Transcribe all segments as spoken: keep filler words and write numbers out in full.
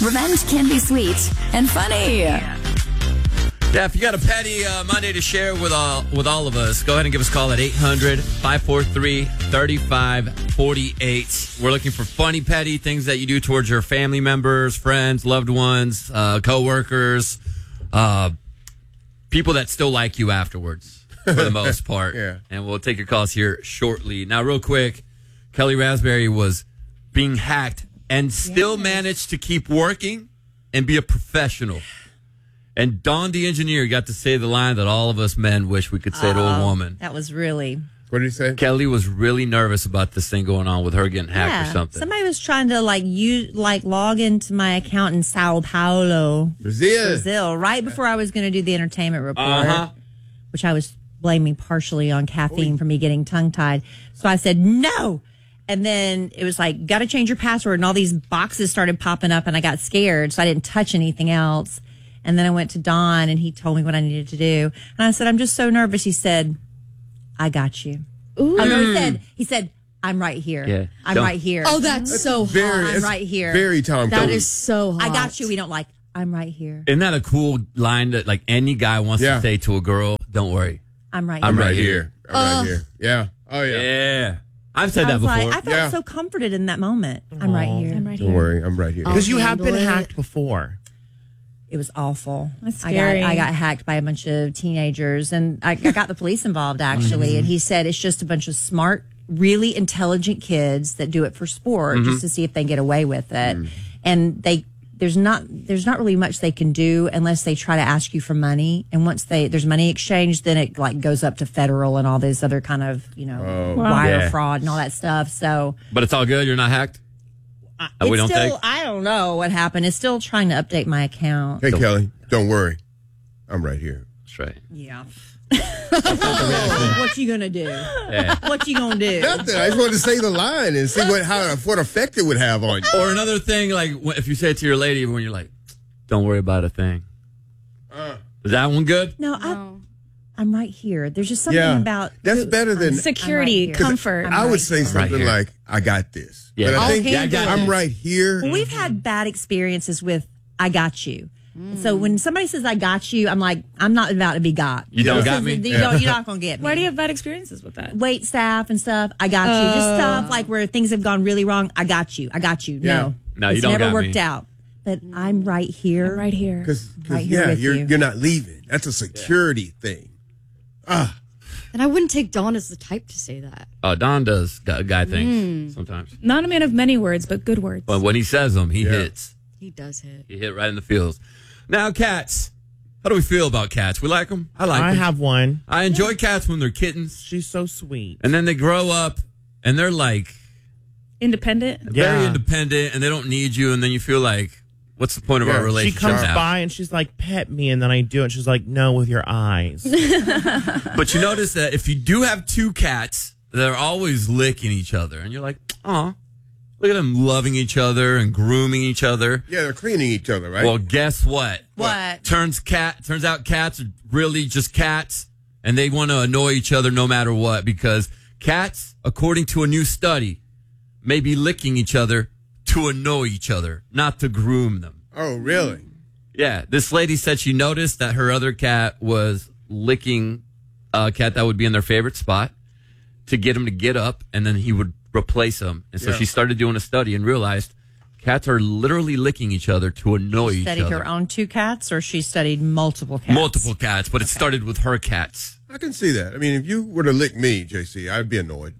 Revenge can be sweet and funny. Yeah, if you got a petty uh, Monday to share with all with all of us, go ahead and give us a call at eight hundred, five four three, three five four eight. We're looking for funny, petty things that you do towards your family members, friends, loved ones, uh, co-workers, uh, people that still like you afterwards, for the most part. Yeah. And we'll take your calls here shortly. Now, real quick, Kelly Raspberry was being hacked and still Yes. managed to keep working and be a professional. And Don, the engineer, got to say the line that all of us men wish we could say to a woman. That was really... What did he say? Kelly was really nervous about this thing going on with her getting hacked Yeah. or something. Somebody was trying to like use like log into my account in Sao Paulo, Brazil. Brazil, right before I was going to do the entertainment report, Uh-huh. which I was blaming partially on caffeine for me getting tongue tied. So I said no. And then it was like, got to change your password. And all these boxes started popping up and I got scared. So I didn't touch anything else. And then I went to Don and he told me what I needed to do. And I said, I'm just so nervous. He said, I got you. Ooh. Oh, no, he said, he said, I'm right here. Yeah. I'm Don't- right here. Oh, that's so hot. Very, I'm it's right here. Very Tom That Cruise. is so hot. I got you. We don't like, I'm right here. Isn't that a cool line that like any guy wants Yeah. to say to a girl? Don't worry. I'm right I'm here. right right here. I'm right Ugh. here. Yeah. Oh, yeah. Yeah. I've said I that was before. like, I felt Yeah. so comforted in that moment. I'm right here. I'm right Don't here. worry. I'm right here. I'll Because you have been handle it. hacked before. It was awful. That's I scary. got I got hacked by a bunch of teenagers, and I, I got the police involved actually. And he said it's just a bunch of smart, really intelligent kids that do it for sport, just to see if they get away with it. And they there's not there's not really much they can do unless they try to ask you for money. And once they there's money exchange, then it like goes up to federal and all this other kind of you know wire Yeah. fraud and all that stuff. So. But it's all good. You're not hacked? Uh, we It's don't still, think? I don't know what happened. It's still trying to update my account. Hey, Kelly, don't worry. I'm right here. That's right. Yeah. What you gonna do? Yeah. What you gonna do? Nothing. I just wanted to say the line and see what how what effect it would have on you. Or another thing, like wh- if you say it to your lady when you're like, don't worry about a thing. Uh, Is that one good? No, I, No. I'm right here. There's just something Yeah. about That's better than Security, I'm right here. comfort. I'm I would right say here. something here. like, I got this. Yeah. But I I'll think handle it. I'm right here. Well, we've had bad experiences with I got you. So when somebody says I got you, I'm like, I'm not about to be got. You don't This got is- me? You don't, you're not gonna get me. Why do you have bad experiences with that? Wait staff and stuff? I got you. Just stuff like where things have gone really wrong. I got you. I got you. Yeah. No, No, you it's don't never got worked me. out. But I'm right here. I'm right here. Because, Right here yeah, with you're, you. you're not leaving. That's a security thing. Ah, And I wouldn't take Dawn as the type to say that. Uh, Don does guy, guy things sometimes. Not a man of many words, but good words. But when he says them, he Yeah. hits. He does hit. He hit right in the feels. Now, cats. How do we feel about cats? We like them? I like I them. have one. I enjoy cats when they're kittens. She's so sweet. And then they grow up and they're like Independent. very Yeah. independent and they don't need you. And then you feel like, what's the point of Yeah. our She She relationship comes now? by and she's like, pet me. And then I do it. And she's like, no, with your eyes. But you notice that if you do have two cats, they're always licking each other. And you're like, aw, look at them loving each other and grooming each other. yeah, they're cleaning each other, right? Well, guess what? What? Turns cat turns out cats are really just cats and they want to annoy each other no matter what because cats, according to a new study, may be licking each other to annoy each other, not to groom them. oh, really? Yeah, this lady said she noticed that her other cat was licking a cat that would be in their favorite spot to get him to get up, and then he would replace him. And so Yeah. she started doing a study and realized cats are literally licking each other to annoy each Studied other. her own two cats, or she studied multiple cats. Multiple cats, but it started with her cats. I can see that. I mean, if you were to lick me, J C, I'd be annoyed.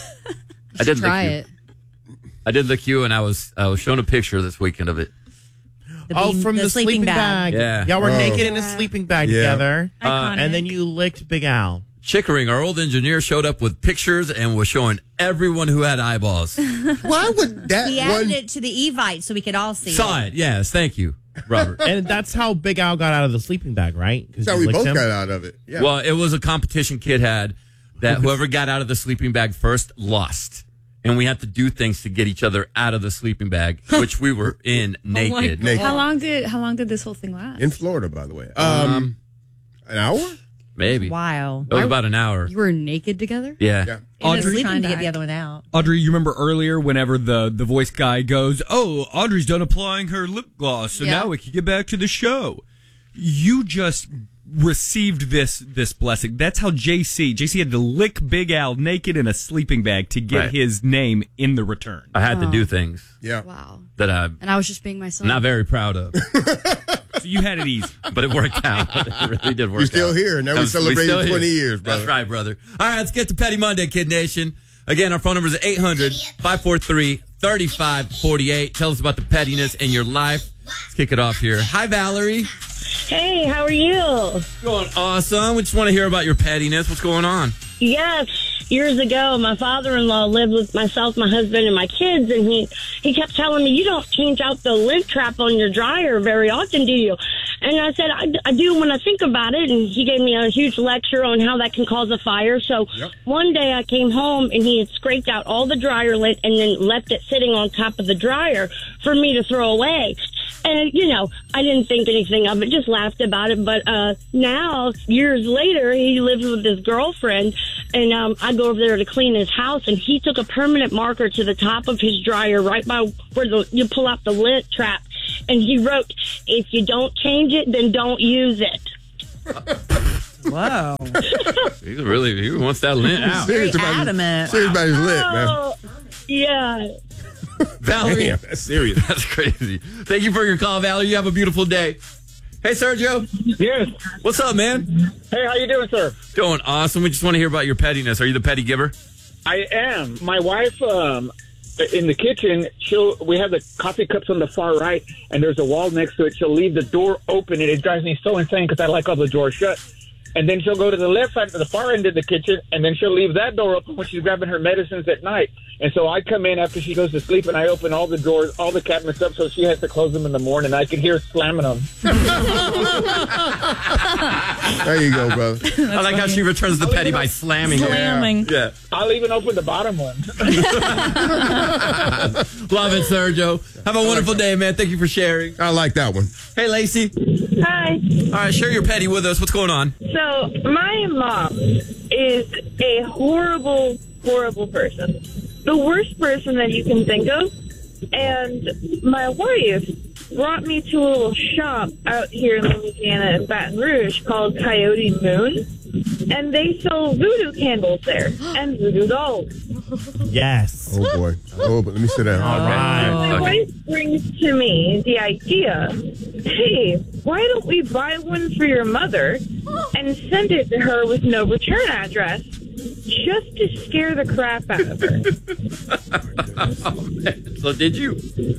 I did Try lick you. it. I did lick you, and I was I was shown a picture this weekend of it. The oh, bean- from the, sleeping, bag. Yeah. Y'all were Oh. naked in a sleeping bag Yeah. together. Iconic. And then you licked Big Al. Chickering, our old engineer, showed up with pictures and was showing everyone who had eyeballs. Why would that He added one? it to the Evite so we could all see Saw it. Yes, thank you, Robert. And that's how Big Al got out of the sleeping bag, right? That's how we both got out of it. Yeah. Well, it was a competition kid had that whoever got out of the sleeping bag first lost. And we had to do things to get each other out of the sleeping bag, which we were in naked. Naked. How long did how long did this whole thing last? In Florida, by the way. Um, an hour? Maybe. Wow. It was about an hour. You were naked together? Yeah. Yeah. And just Audrey- trying to get the other one out. Audrey, you remember earlier whenever the, the voice guy goes, oh, Audrey's done applying her lip gloss, so Yeah. now we can get back to the show. You just received this this blessing. That's how J C, J C had to lick Big Al naked in a sleeping bag to get Right. his name in the return. I had to do things Yeah. Wow. that I'm And I was just being myself. not very proud of, So you had it easy. but it worked out. It really did work You're still out. here. Now we I'm- celebrated still here. twenty years, brother. That's right, brother. All right, let's get to Petty Monday, Kid Nation. Again, our phone number is eight hundred, five four three, three five four eight. Tell us about the pettiness in your life. Let's kick it off here. Hi, Valerie. Hey, how are you? Going awesome. We just want to hear about your pettiness. What's going on? Yes, years ago, my father-in-law lived with myself, my husband, and my kids, and he, he kept telling me, you don't change out the lint trap on your dryer very often, do you? And I said, I, I do when I think about it, and he gave me a huge lecture on how that can cause a fire. So Yep. one day I came home, and he had scraped out all the dryer lint and then left it sitting on top of the dryer for me to throw away. And, you know, I didn't think anything of it, just laughed about it. But uh, now, years later, he lives with his girlfriend, and um, I go over there to clean his house, and he took a permanent marker to the top of his dryer right by where the, you pull out the lint trap, and he wrote, if you don't change it, then don't use it. Whoa. He really he wants that lint out. Serious Very about his- adamant. Serious about his lip, man. Oh, yeah. Valerie, Damn, that's serious. that's crazy. Thank you for your call, Valerie. You have a beautiful day. Hey, Sergio. Yes. What's up, man? Hey, how you doing, sir? Doing awesome. We just want to hear about your pettiness. Are you the petty giver? I am. My wife, um, in the kitchen, she'll. We have the coffee cups on the far right, and there's a wall next to it. She'll leave the door open, and it drives me so insane because I like all the doors shut. And then she'll go to the left side, to the far end of the kitchen, and then she'll leave that door open when she's grabbing her medicines at night. And so I come in after she goes to sleep, and I open all the doors, all the cabinets up, so she has to close them in the morning. I can hear her slamming them. There you go, brother. I like how she returns the petty by slamming it. Slamming. Yeah. I'll even open the bottom one. Love it, Sergio. Have a wonderful day, man. Thank you for sharing. I like that one. Hey, Lacey. Hi. All right, share your petty with us. What's going on? So, my mom is a horrible, horrible person. The worst person that you can think of. And my wife brought me to a little shop out here in Louisiana in Baton Rouge called Coyote Moon. And they sell voodoo candles there and voodoo dolls. Yes. Oh, boy. Oh, but let me sit down. All right. My Okay. wife brings to me the idea, hey, why don't we buy one for your mother and send it to her with no return address just to scare the crap out of her? Oh, man. So did you?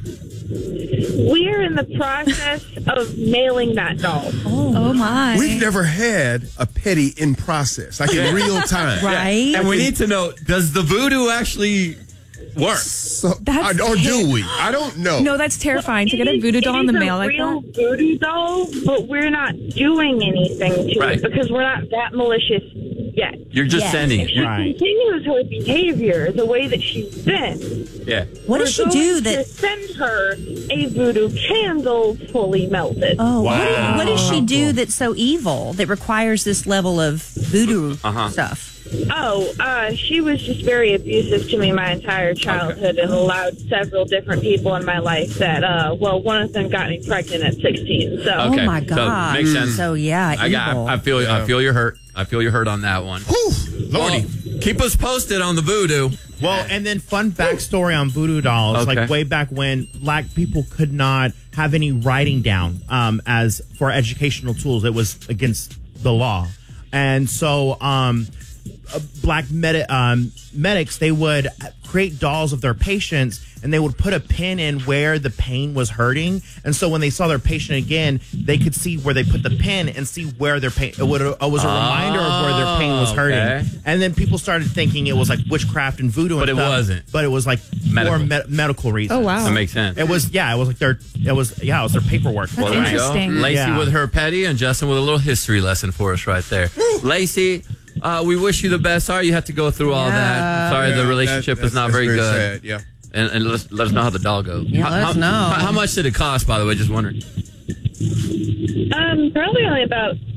We are in the process of mailing that doll. Oh, my. We've never had a petty in process, like in real time. Right? And we need to know, does the voodoo actually work? So, That's or do ter- we? I don't know. No, that's terrifying to get a voodoo doll in the mail like It is a real that. voodoo doll, but we're not doing anything to Right. it because we're not that malicious yet. You're just Yes. sending If it. she Right. continues her behavior the way that she's been, Yeah. What does she we're do going that? to send her a voodoo candle fully melted. Oh, what, Wow. do- what does she do that's so evil that requires this level of voodoo Uh-huh. stuff? Oh, uh, she was just very abusive to me my entire childhood and allowed several different people in my life that, uh, well, one of them got me pregnant at sixteen. So, Okay. Oh my So, God! makes sense. So yeah, I got. evil. I, I feel. I feel your hurt. I feel your hurt on that one. Whew, Lordy. Well, keep us posted on the voodoo. Well, and then fun backstory on voodoo dolls. Okay. Like way back when black people could not have any writing down um, as for educational tools. It was against the law. And so um, uh, black med- um, medics, they would create dolls of their patients and they would put a pin in where the pain was hurting. And so when they saw their patient again, they could see where they put the pin and see where their pain, it, would, it was a reminder of where their pain was hurting. okay. And then people started thinking it was like witchcraft and voodoo and But it stuff, wasn't. But it was like Medical. more me- medical reasons. Oh, wow. That makes sense. It was, yeah, it was like their, it was, yeah, it was their paperwork. Well, there you go. Interesting. Lacey Yeah. with her petty and Justin with a little history lesson for us right there. Lacey, uh, we wish you the best. Sorry you had to go through all that. Sorry the Yeah, relationship that- is not that's very good. Sad, yeah. And, and let, us, let us know how the doll goes. Yeah, how, let us how- know. How, how much did it cost, by the way? Just wondering. um, probably only about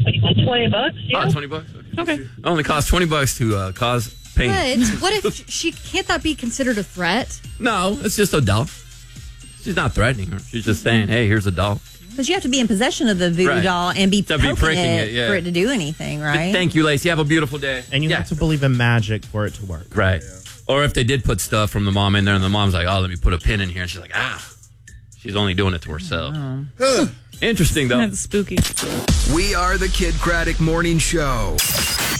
Twenty bucks. Yeah. Oh, twenty bucks. Okay. It only costs twenty bucks to uh, cause pain. But what if she can't that be considered a threat? No, it's just a doll. She's not threatening her. She's just saying, "Hey, here's a doll." Because you have to be in possession of the voodoo Right. doll and be To be poking pricking it, it, yeah. for it to do anything, right? Thank you, Lacey. Have a beautiful day. And you Yeah. have to believe in magic for it to work. Right. Or if they did put stuff from the mom in there and the mom's like, oh, let me put a pin in here. And she's like, ah, she's only doing it to herself. Interesting, though. That's spooky. We are the Kid Craddock Morning Show.